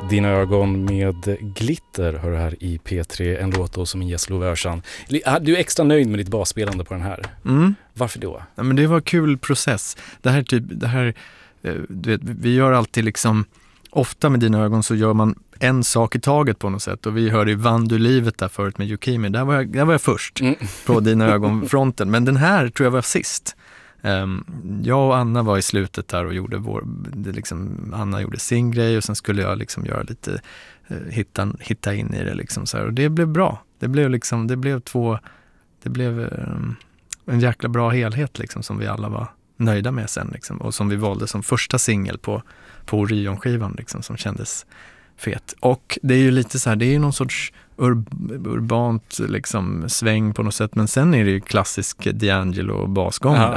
Dina ögon med glitter hör här i P3, en låt då som en gäst Love Öhrsan. Du är extra nöjd med ditt basspelande på den här. Varför då? Ja, men det var en kul process. Du vet, vi gör alltid liksom, ofta med Dina ögon så gör man en sak i taget på något sätt. Och vi hörde ju Vann du livet där förut med Yukimi. Där var jag först på Dina ögon-fronten. Men den här tror jag var sist. Jag och Anna var i slutet där och gjorde Anna gjorde sin grej och sen skulle jag liksom göra lite hitta in i det liksom så här. Och det blev bra. Det blev en jäkla bra helhet liksom som vi alla var nöjda med sen liksom, och som vi valde som första singel på Orion-skivan liksom, som kändes fet. Och det är ju lite så här, det är ju någon sorts urbant liksom sväng på något sätt, men sen är det ju klassisk D'Angelo basgång där.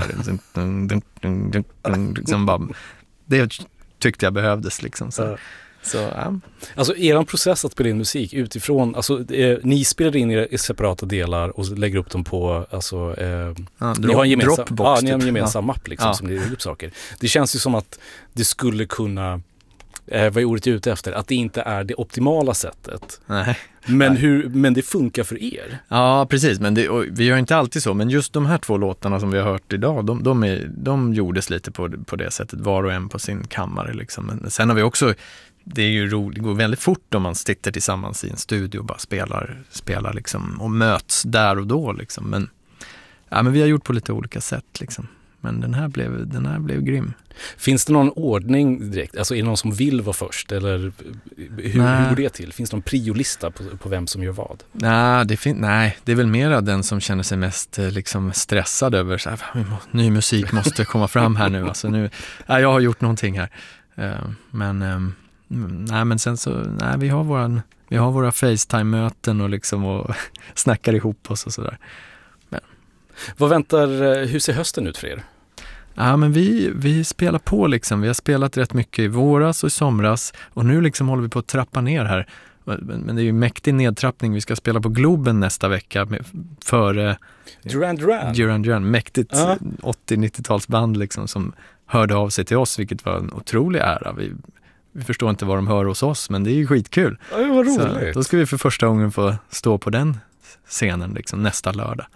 Liksom bara, det tyckte jag behövdes liksom så. Så, ja. Alltså eran process att spela in musik utifrån, alltså ni spelar in i separata delar och lägger upp dem på, alltså ni har en gemensam, Dropbox, ni har en gemensam mapp liksom, som lägger upp saker. Det känns ju som att det skulle kunna, vad är ordet ute efter, att det inte är det optimala sättet. Nej. Men det funkar för er. Ja, precis, men vi gör inte alltid så, men just de här två låtarna som vi har hört idag, de gjordes lite på det sättet, var och en på sin kammare liksom. Men sen har vi också, det är ju roligt, det går väldigt fort om man sitter tillsammans i en studio och bara spelar liksom, och möts där och då liksom. Men vi har gjort på lite olika sätt liksom. Men den här blev grym. Finns det någon ordning direkt? Alltså är det någon som vill vara först? Eller hur går det till? Finns det någon priolista på vem som gör vad? Nej, det är väl mera den som känner sig mest liksom stressad över så här, ny musik måste komma fram här nu. Alltså nu, jag har gjort någonting här. Men sen så, vi har våra FaceTime-möten och liksom och snackar ihop oss och sådär. Hur ser hösten ut för er? Ja, men vi spelar på liksom. Vi har spelat rätt mycket i våras och i somras och nu liksom håller vi på att trappa ner här. Men det är ju mäktig nedtrappning. Vi ska spela på Globen nästa vecka före Duran. Mäktigt 80-90-talsband liksom som hörde av sig till oss, vilket var en otrolig ära. Vi förstår inte vad de hör hos oss, men det är ju skitkul. Ja, det var roligt. Så, då ska vi för första gången få stå på den scenen liksom, nästa lördag.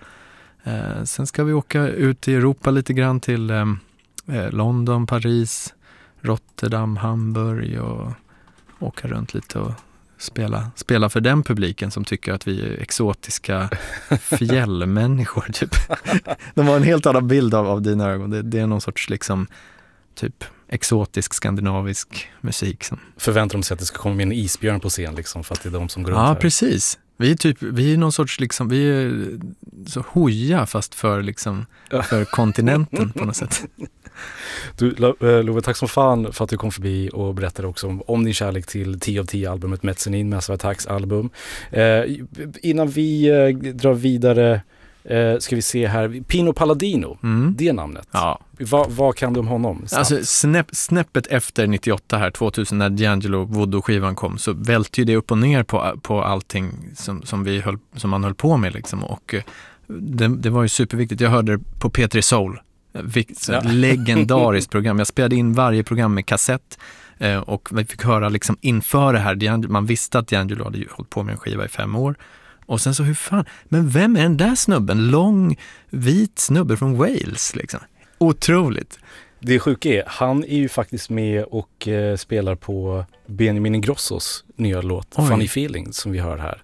Sen ska vi åka ut i Europa lite grann till London, Paris, Rotterdam, Hamburg och åka runt lite och spela för den publiken som tycker att vi är exotiska fjällmänniskor typ. De har en helt annan bild av Dina ögon. Det är någon sorts liksom typ exotisk skandinavisk musik som förväntar de sig att det ska komma med en isbjörn på scen liksom, för att det är de som går runt här. Ja, precis. Vi är någon sorts liksom, vi är så hoja fast för kontinenten på något sätt. Du, Love, tack som fan för att du kom förbi och berättade också om din kärlek till 10 av 10-albumet Mezzanine, Massive Attacks album. Innan vi drar vidare ska vi se här, Pino Palladino, det namnet. Ja. Vad kan du om honom? Alltså snäppet efter 98 här, 2000 när D'Angelo Voodoo-skivan kom, så välte ju det upp och ner på allting som man höll på med liksom. Och det var ju superviktigt. Jag hörde det på P3 Soul, legendariskt program. Jag spelade in varje program med kassett och vi fick höra liksom inför det här. Man visste att D'Angelo hade hållit på med en skiva i 5 år. Och sen så, men vem är den där snubben? Lång, vit snubbe från Wales liksom. Otroligt. Det sjuka är, han är ju faktiskt med och spelar på Benjamin Ingrossos nya låt Funny Feeling som vi hör här.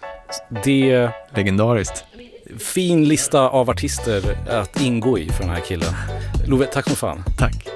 Det är legendariskt. Fin lista av artister att ingå i för den här killen. Love, tack så fan. Tack.